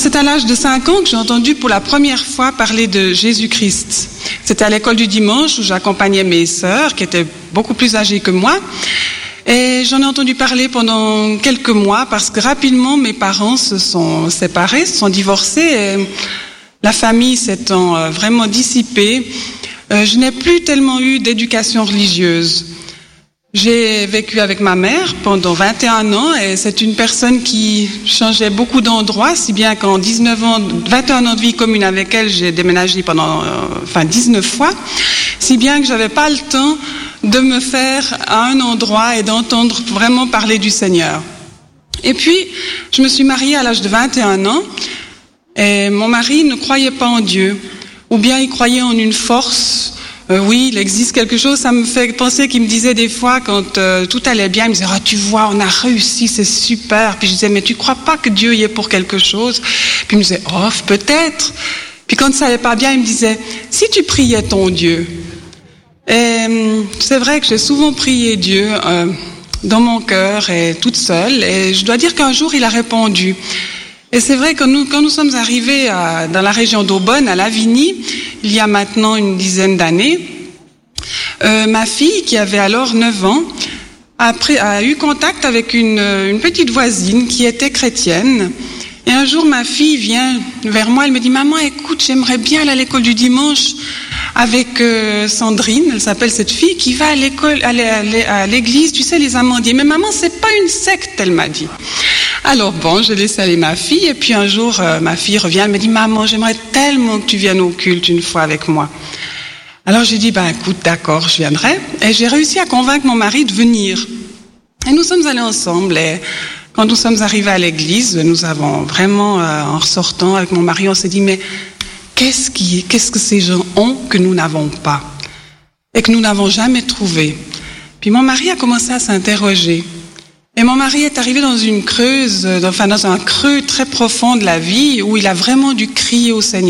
c'est à l'âge de 5 ans que j'ai entendu pour la première fois parler de Jésus-Christ. C'était à l'école du dimanche où j'accompagnais mes sœurs qui étaient beaucoup plus âgées que moi. Et j'en ai entendu parler pendant quelques mois parce que rapidement mes parents se sont séparés, se sont divorcés. Et la famille s'étant vraiment dissipée, je n'ai plus tellement eu d'éducation religieuse. J'ai vécu avec ma mère pendant 21 ans et c'est une personne qui changeait beaucoup d'endroits, si bien qu'en 21 ans de vie commune avec elle, j'ai déménagé pendant 19 fois, si bien que j'avais pas le temps de me faire à un endroit et d'entendre vraiment parler du Seigneur. Et puis, je me suis mariée à l'âge de 21 ans et mon mari ne croyait pas en Dieu, ou bien il croyait en une force. Oui, il existe quelque chose, ça me fait penser qu'il me disait des fois quand tout allait bien, il me disait « Ah, tu vois, on a réussi, c'est super ». Puis je disais « Mais tu crois pas que Dieu y est pour quelque chose ?» Puis il me disait « Oh, peut-être ». Puis quand ça allait pas bien, il me disait « Si tu priais ton Dieu ». Et c'est vrai que j'ai souvent prié Dieu dans mon cœur et toute seule. Et je dois dire qu'un jour, il a répondu. Et c'est vrai que quand nous sommes arrivés dans la région d'Aubonne, à Lavigny, il y a maintenant une dizaine d'années, ma fille, qui avait alors 9 ans, a eu contact avec une petite voisine qui était chrétienne. Et un jour, ma fille vient vers moi, elle me dit « Maman, écoute, j'aimerais bien aller à l'école du dimanche avec Sandrine, elle s'appelle cette fille, qui va à l'église, tu sais, les Amandiers. Mais maman, c'est pas une secte, elle m'a dit. » Alors bon, j'ai laissé aller ma fille, et puis un jour, ma fille revient, elle me dit « Maman, j'aimerais tellement que tu viennes au culte une fois avec moi. » Alors j'ai dit « Écoute, d'accord, je viendrai. » Et j'ai réussi à convaincre mon mari de venir. Et nous sommes allés ensemble, et quand nous sommes arrivés à l'église, nous avons vraiment, en ressortant avec mon mari, on s'est dit « Mais qu'est-ce que ces gens ont que nous n'avons pas et que nous n'avons jamais trouvé ?» Puis mon mari a commencé à s'interroger. Et mon mari est arrivé dans un creux très profond de la vie où il a vraiment dû crier au Seigneur.